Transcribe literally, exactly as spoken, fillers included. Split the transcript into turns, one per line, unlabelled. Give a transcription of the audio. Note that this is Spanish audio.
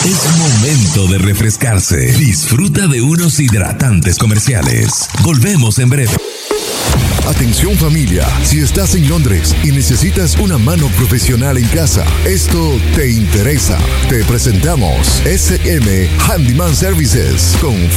Es momento de refrescarse. Disfruta de unos hidratantes comerciales. Volvemos en breve.
Atención familia, si estás en Londres y necesitas una mano profesional en casa, esto te interesa. Te presentamos S M Handyman Services con